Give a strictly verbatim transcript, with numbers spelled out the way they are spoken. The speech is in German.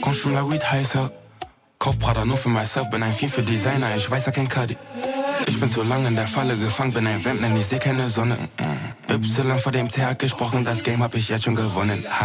Consume la weed heißer. Kauf Prada nur für myself, bin ein Fiend für Designer, ich weiß ja kein Cardi. Ich bin zu lang in der Falle gefangen, bin ein Vamp, nenn ich seh keine Sonne. Y vor dem T hat gesprochen, das Game hab ich jetzt schon gewonnen.